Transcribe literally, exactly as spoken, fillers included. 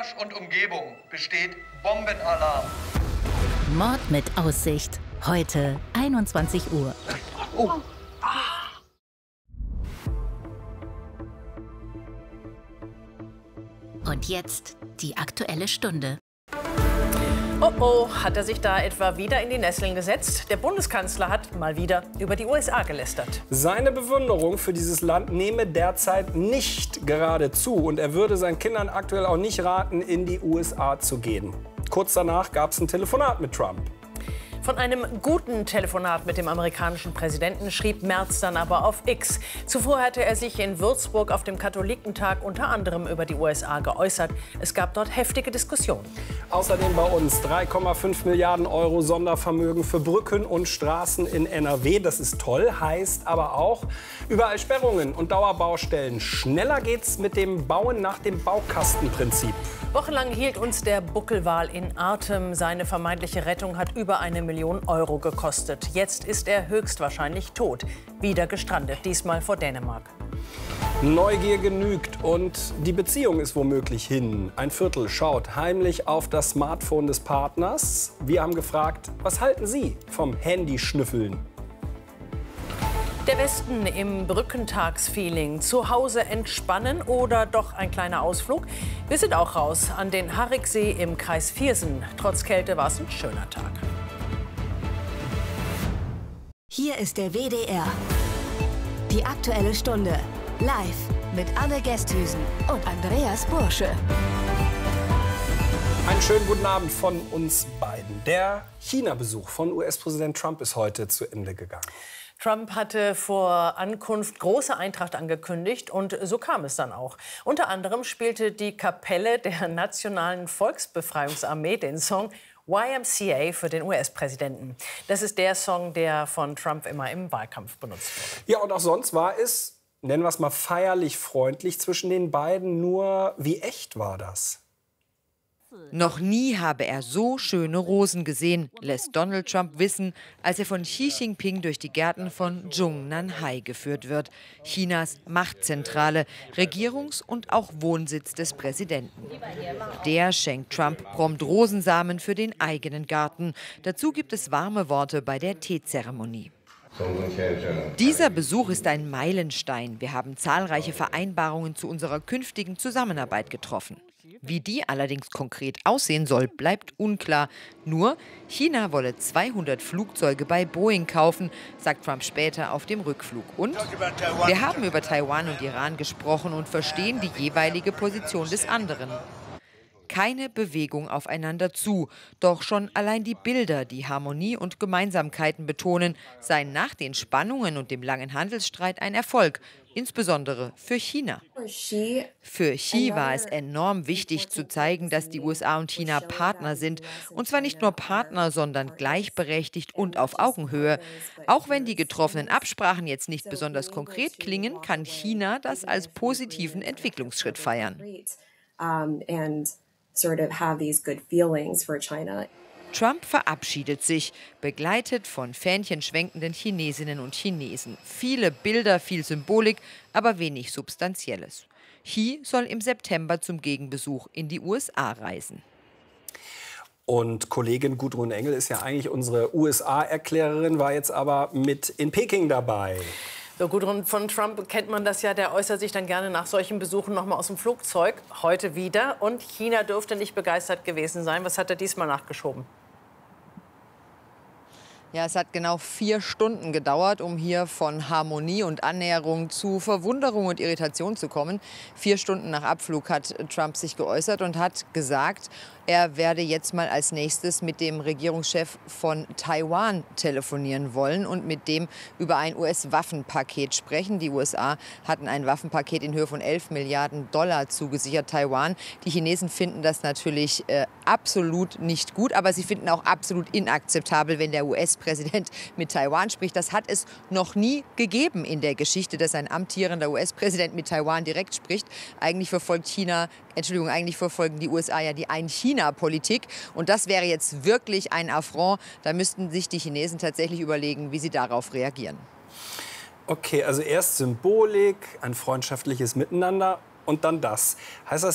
Karasch und Umgebung besteht Bombenalarm. Mord mit Aussicht. Heute einundzwanzig Uhr. Oh. Und jetzt die Aktuelle Stunde. Oh oh, hat er sich da etwa wieder in die Nesseln gesetzt? Der Bundeskanzler hat mal wieder über die U S A gelästert. Seine Bewunderung für dieses Land nehme derzeit nicht gerade zu. Und er würde seinen Kindern aktuell auch nicht raten, in die U S A zu gehen. Kurz danach gab es ein Telefonat mit Trump. Von einem guten Telefonat mit dem amerikanischen Präsidenten schrieb Merz dann aber auf X. Zuvor hatte er sich in Würzburg auf dem Katholikentag unter anderem über die U S A geäußert. Es gab dort heftige Diskussionen. Außerdem bei uns drei Komma fünf Milliarden Euro Sondervermögen für Brücken und Straßen in N R W. Das ist toll, heißt aber auch überall Sperrungen und Dauerbaustellen. Schneller geht's mit dem Bauen nach dem Baukastenprinzip. Wochenlang hielt uns der Buckelwal in Atem. Seine vermeintliche Rettung hat über eine Million Euro gekostet. Jetzt ist er höchstwahrscheinlich tot. Wieder gestrandet, diesmal vor Dänemark. Neugier genügt und die Beziehung ist womöglich hin. Ein Viertel schaut heimlich auf das Smartphone des Partners. Wir haben gefragt, was halten Sie vom Handyschnüffeln? Der Westen im Brückentagsfeeling. Zu Hause entspannen oder doch ein kleiner Ausflug? Wir sind auch raus an den Hariksee im Kreis Viersen. Trotz Kälte war es ein schöner Tag. Hier ist der W D R. Die Aktuelle Stunde. Live mit Anne Gesthüsen und Andreas Bursche. Einen schönen guten Abend von uns beiden. Der China-Besuch von U S-Präsident Trump ist heute zu Ende gegangen. Trump hatte vor Ankunft große Eintracht angekündigt und so kam es dann auch. Unter anderem spielte die Kapelle der Nationalen Volksbefreiungsarmee den Song Y M C A für den U S-Präsidenten. Das ist der Song, der von Trump immer im Wahlkampf benutzt wurde. Ja, und auch sonst war es, nennen wir es mal feierlich freundlich zwischen den beiden. Nur wie echt war das? Noch nie habe er so schöne Rosen gesehen, lässt Donald Trump wissen, als er von Xi Jinping durch die Gärten von Zhongnanhai geführt wird. Chinas Machtzentrale, Regierungs- und auch Wohnsitz des Präsidenten. Der schenkt Trump prompt Rosensamen für den eigenen Garten. Dazu gibt es warme Worte bei der Teezeremonie. Dieser Besuch ist ein Meilenstein. Wir haben zahlreiche Vereinbarungen zu unserer künftigen Zusammenarbeit getroffen. Wie die allerdings konkret aussehen soll, bleibt unklar. Nur, China wolle zweihundert Flugzeuge bei Boeing kaufen, sagt Trump später auf dem Rückflug. Und wir haben über Taiwan und Iran gesprochen und verstehen die jeweilige Position des anderen. Keine Bewegung aufeinander zu. Doch schon allein die Bilder, die Harmonie und Gemeinsamkeiten betonen, seien nach den Spannungen und dem langen Handelsstreit ein Erfolg. Insbesondere für China. Für Xi war es enorm wichtig zu zeigen, dass die U S A und China Partner sind. Und zwar nicht nur Partner, sondern gleichberechtigt und auf Augenhöhe. Auch wenn die getroffenen Absprachen jetzt nicht besonders konkret klingen, kann China das als positiven Entwicklungsschritt feiern. Sort of have these good feelings for China. Trump verabschiedet sich, begleitet von fähnchenschwenkenden Chinesinnen und Chinesen. Viele Bilder, viel Symbolik, aber wenig Substanzielles. Xi soll im September zum Gegenbesuch in die U S A reisen. Und Kollegin Gudrun Engel ist ja eigentlich unsere U S A-Erklärerin, war jetzt aber mit in Peking dabei. So, Gudrun, von Trump kennt man das ja, der äußert sich dann gerne nach solchen Besuchen noch mal aus dem Flugzeug. Heute wieder. Und China dürfte nicht begeistert gewesen sein. Was hat er diesmal nachgeschoben? Ja, es hat genau vier Stunden gedauert, um hier von Harmonie und Annäherung zu Verwunderung und Irritation zu kommen. Vier Stunden nach Abflug hat Trump sich geäußert und hat gesagt, er werde jetzt mal als nächstes mit dem Regierungschef von Taiwan telefonieren wollen und mit dem über ein U S-Waffenpaket sprechen. Die U S A hatten ein Waffenpaket in Höhe von elf Milliarden Dollar zugesichert Taiwan. Die Chinesen finden das natürlich äh, absolut nicht gut, aber sie finden auch absolut inakzeptabel, wenn der U S-Präsident mit Taiwan spricht. Das hat es noch nie gegeben in der Geschichte, dass ein amtierender U S-Präsident mit Taiwan direkt spricht. Eigentlich verfolgt China, Entschuldigung, eigentlich verfolgen die U S A ja die Ein-China-Politik. Und das wäre jetzt wirklich ein Affront. Da müssten sich die Chinesen tatsächlich überlegen, wie sie darauf reagieren. Okay, also erst Symbolik, ein freundschaftliches Miteinander und dann das. Heißt das,